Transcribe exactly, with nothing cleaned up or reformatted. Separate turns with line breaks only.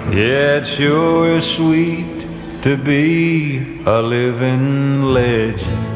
Yeah, it sure is sweet to be a living legend.